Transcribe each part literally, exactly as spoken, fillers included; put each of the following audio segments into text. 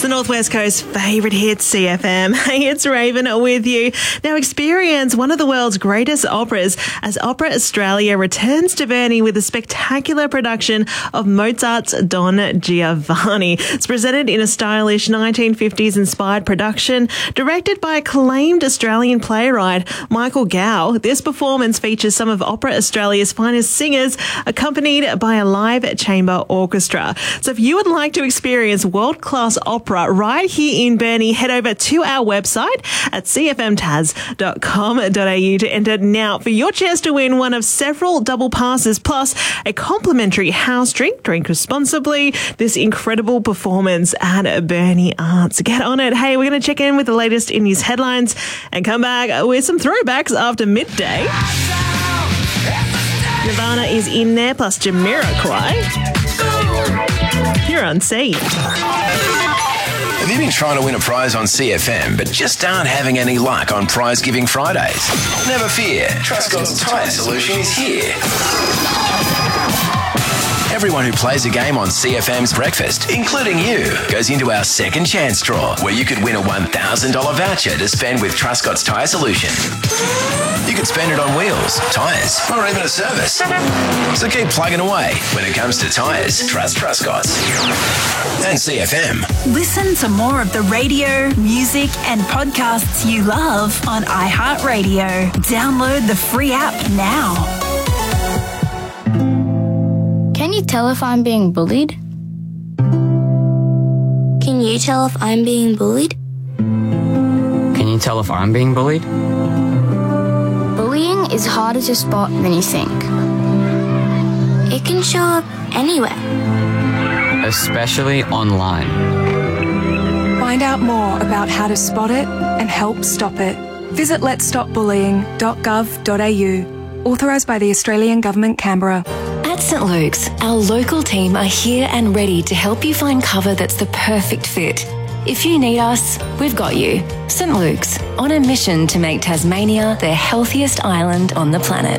the Northwest Coast's favourite hit, C F M. Hey, it's Raven with you. Now experience one of the world's greatest operas as Opera Australia returns to Burnie with a spectacular production of Mozart's Don Giovanni. It's presented in a stylish nineteen fifties inspired production directed by acclaimed Australian playwright Michael Gow. This performance features some of Opera Australia's finest singers accompanied by a live chamber orchestra. So if you would like to experience world-class opera right here in Burnie, head over to our website at c f m taz dot com dot a u to enter now for your chance to win one of several double passes plus a complimentary house drink. Drink responsibly. This incredible performance at Burnie Arts. Get on it. Hey, we're going to check in with the latest in news headlines and come back with some throwbacks after midday. Nirvana is in there, plus Jamiroquai. You're on C. Have you been trying to win a prize on C F M but just aren't having any luck on Prize Giving Fridays? Never fear, Trustcott's Tyre Solution is here. Everyone who plays a game on C F M's Breakfast, including you, goes into our second chance draw where you could win a one thousand dollars voucher to spend with Trustcott's Tyre Solution. You could spend it on wheels, tyres, or even a service. So keep plugging away. When it comes to tyres, trust Trustcott's. And C F M. Listen to more of the radio, music and podcasts you love on iHeartRadio. Download the free app now. Can you tell if I'm being bullied? Can you tell if I'm being bullied? Can you tell if I'm being bullied? Bullying is harder to spot than you think. It can show up anywhere. Especially online. Find out more about how to spot it and help stop it. Visit lets stop bullying dot gov dot a u. Authorised by the Australian Government, Canberra. At St Luke's, our local team are here and ready to help you find cover that's the perfect fit. If you need us, we've got you. St Luke's, on a mission to make Tasmania the healthiest island on the planet.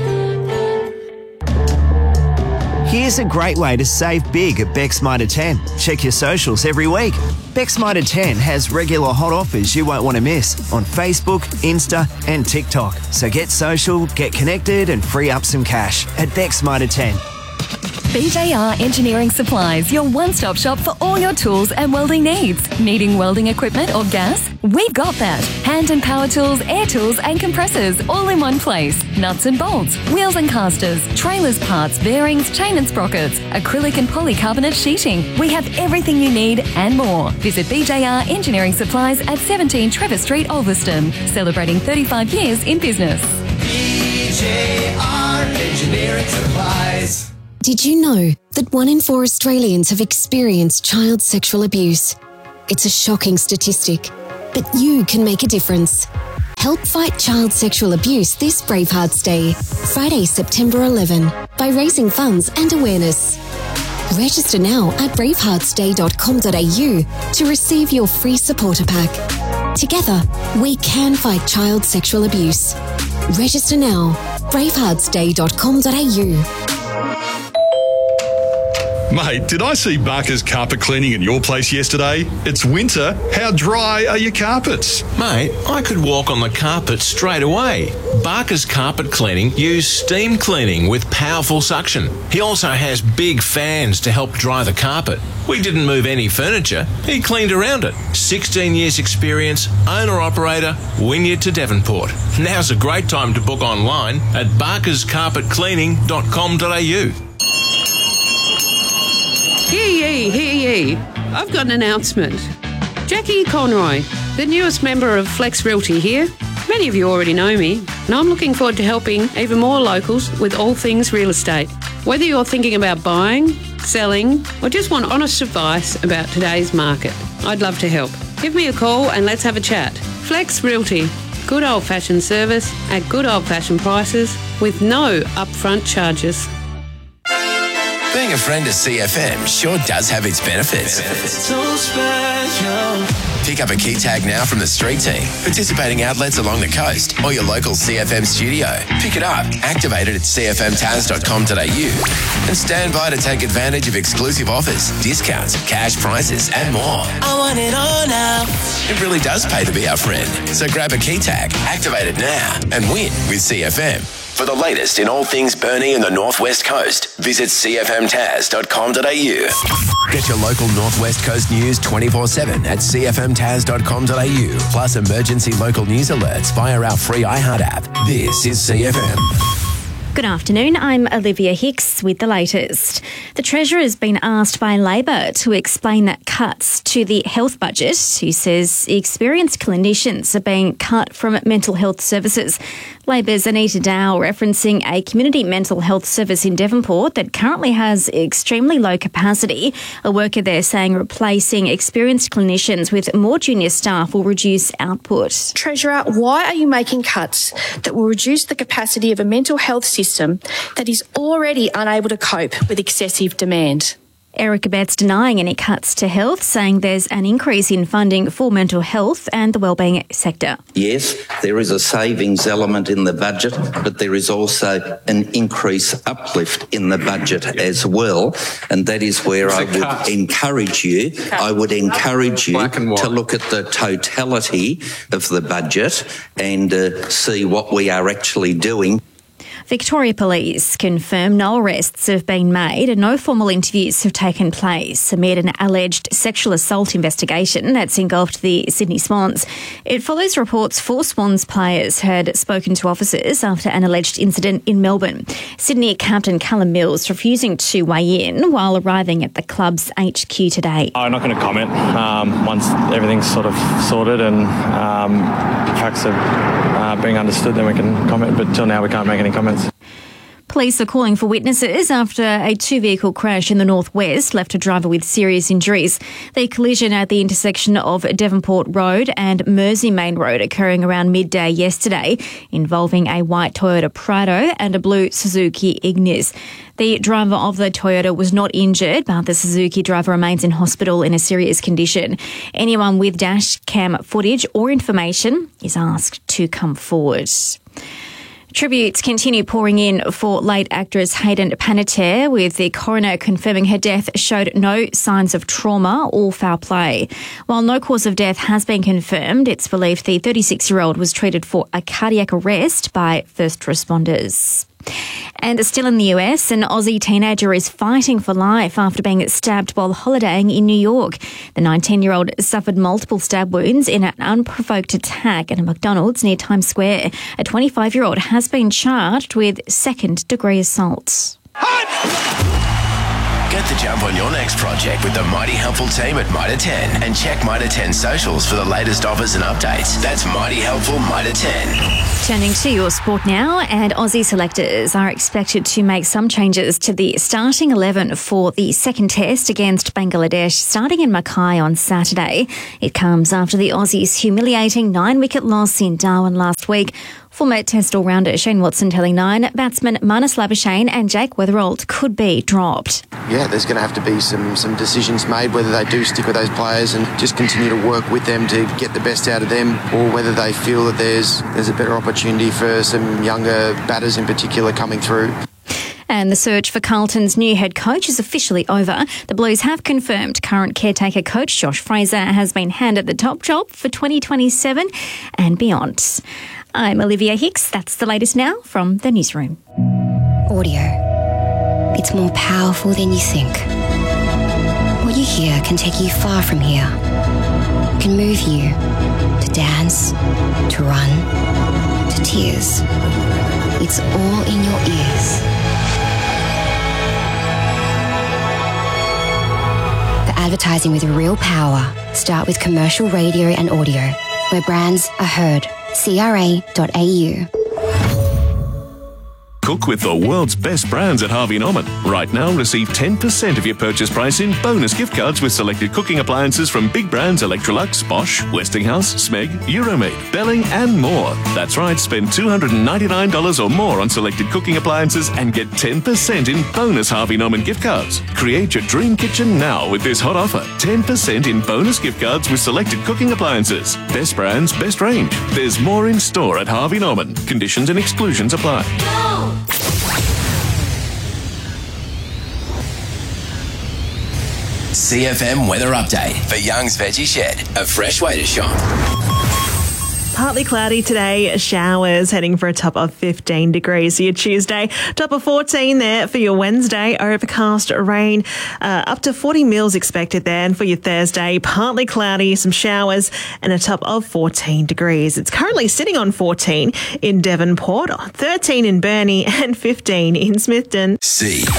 Here's a great way to save big at Beck's Mitre ten. Check your socials every week. Beck's Mitre ten has regular hot offers you won't want to miss on Facebook, Insta and TikTok. So get social, get connected and free up some cash at Beck's Mitre ten. B J R Engineering Supplies, your one-stop shop for all your tools and welding needs. Needing welding equipment or gas? We've got that. Hand and power tools, air tools and compressors all in one place. Nuts and bolts, wheels and casters, trailers parts, bearings, chain and sprockets, acrylic and polycarbonate sheeting. We have everything you need and more. Visit B J R Engineering Supplies at seventeen Trevor Street, Ulverston. Celebrating thirty-five years in business. B J R Engineering Supplies. Did you know that one in four Australians have experienced child sexual abuse? It's a shocking statistic, but you can make a difference. Help fight child sexual abuse this Bravehearts Day, Friday, September eleventh, by raising funds and awareness. Register now at bravehearts day dot com dot a u to receive your free supporter pack. Together, we can fight child sexual abuse. Register now, bravehearts day dot com dot a u. Mate, did I see Barker's carpet cleaning at your place yesterday? It's winter. How dry are your carpets? Mate, I could walk on the carpet straight away. Barker's Carpet Cleaning use steam cleaning with powerful suction. He also has big fans to help dry the carpet. We didn't move any furniture. He cleaned around it. sixteen years experience, owner-operator, Wynyard to Devonport. Now's a great time to book online at barkers carpet cleaning dot com dot a u. Hear ye, hear ye. I've got an announcement. Jackie Conroy, the newest member of Flex Realty here. Many of you already know me, and I'm looking forward to helping even more locals with all things real estate. Whether you're thinking about buying, selling, or just want honest advice about today's market, I'd love to help. Give me a call and let's have a chat. Flex Realty. Good old-fashioned service at good old-fashioned prices with no upfront charges. Being a a friend to C F M sure does have its benefits. So special. Pick up a key tag now from the street team, participating outlets along the coast, or your local C F M studio. Pick it up, activate it at c f m taz dot com dot a u, and stand by to take advantage of exclusive offers, discounts, cash prices, and more. I want it all now. It really does pay to be our friend. So grab a key tag, activate it now, and win with C F M. For the latest in all things Burnie and the Northwest Coast, visit c f m taz dot com dot a u. Get your local Northwest Coast news twenty-four seven at c f m taz dot com dot a u, plus emergency local news alerts via our free iHeart app. This is C F M. Good afternoon, I'm Olivia Hicks with the latest. The Treasurer has been asked by Labor to explain that cuts to the health budget, who says experienced clinicians are being cut from mental health services. Labor's Anita Dow referencing a community mental health service in Devonport that currently has extremely low capacity. A worker there saying replacing experienced clinicians with more junior staff will reduce output. Treasurer, why are you making cuts that will reduce the capacity of a mental health system that is already unable to cope with excessive demand? Eric Abetz denying any cuts to health, saying there's an increase in funding for mental health and the wellbeing sector. Yes, there is a savings element in the budget, but there is also an increase uplift in the budget as well, and that is where I would cut. encourage you, cut. I would encourage you to look at the totality of the budget and uh, see what we are actually doing. Victoria Police confirm no arrests have been made and no formal interviews have taken place amid an alleged sexual assault investigation that's engulfed the Sydney Swans. It follows reports four Swans players had spoken to officers after an alleged incident in Melbourne. Sydney captain Callum Mills refusing to weigh in while arriving at the club's H Q today. I'm not going to comment. Um, once everything's sort of sorted and um, facts are uh, being understood, then we can comment, but till now we can't make any comments. Police are calling for witnesses after a two-vehicle crash in the northwest left a driver with serious injuries. The collision at the intersection of Devonport Road and Mersey Main Road occurring around midday yesterday, involving a white Toyota Prado and a blue Suzuki Ignis. The driver of the Toyota was not injured, but the Suzuki driver remains in hospital in a serious condition. Anyone with dash cam footage or information is asked to come forward. Tributes continue pouring in for late actress Hayden Panettiere, with the coroner confirming her death showed no signs of trauma or foul play. While no cause of death has been confirmed, it's believed the thirty-six-year-old was treated for a cardiac arrest by first responders. And still in the U S, an Aussie teenager is fighting for life after being stabbed while holidaying in New York. The nineteen-year-old suffered multiple stab wounds in an unprovoked attack at a McDonald's near Times Square. A twenty-five-year-old has been charged with second-degree assault. Get the jump on your next project with the Mighty Helpful team at Mitre ten, and check Mitre ten socials for the latest offers and updates. That's Mighty Helpful Mitre ten. Turning to your sport now, and Aussie selectors are expected to make some changes to the starting eleven for the second test against Bangladesh, starting in Mackay on Saturday. It comes after the Aussies' humiliating nine-wicket loss in Darwin last week. Former Test all-rounder Shane Watson telling Nine batsman Marnus Labuschagne and Jake Weatherald could be dropped. Yeah, there's going to have to be some some decisions made, whether they do stick with those players and just continue to work with them to get the best out of them, or whether they feel that there's there's a better opportunity for some younger batters in particular coming through. And the search for Carlton's new head coach is officially over. The Blues have confirmed current caretaker coach Josh Fraser has been handed the top job for twenty twenty-seven and beyond. I'm Olivia Hicks. That's the latest now from the newsroom. Audio. It's more powerful than you think. What you hear can take you far from here. It can move you to dance, to run, to tears. It's all in your ears. The advertising with real power. Start with commercial radio and audio, where brands are heard. C R A dot A U. Cook with the world's best brands at Harvey Norman. Right now, receive ten percent of your purchase price in bonus gift cards with selected cooking appliances from big brands Electrolux, Bosch, Westinghouse, Smeg, Euromade, Belling and more. That's right, spend two hundred ninety-nine dollars or more on selected cooking appliances and get ten percent in bonus Harvey Norman gift cards. Create your dream kitchen now with this hot offer. ten percent in bonus gift cards with selected cooking appliances. Best brands, best range. There's more in store at Harvey Norman. Conditions and exclusions apply. C F M weather update for Young's Veggie Shed, a fresh way to shop. Partly cloudy today, showers heading for a top of fifteen degrees for your Tuesday, top of fourteen there for your Wednesday, overcast rain, uh, up to forty mils expected there. And for your Thursday, partly cloudy, some showers and a top of fourteen degrees. It's currently sitting on fourteen in Devonport, thirteen in Burnie and fifteen in Smithton. C.